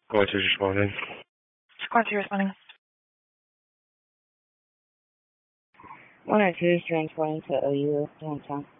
Squad 2 responding. Squad 2 responding. 102 is transporting to OU downtown.